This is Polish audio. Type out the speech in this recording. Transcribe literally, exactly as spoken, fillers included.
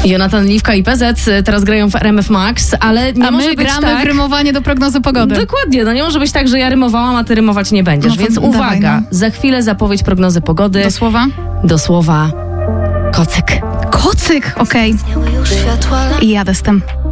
Jonatan Liwka i P Z teraz grają w R M F Max, ale nie a może my być gramy tak... w rymowanie do prognozy pogody. Dokładnie, no nie może być tak, że ja rymowałam, a ty rymować nie będziesz. No to Więc dawaj, uwaga, no. za chwilę zapowiedź prognozy pogody. Do słowa? Do słowa kocyk. Kocyk, okej. Okay. I jadę z tym.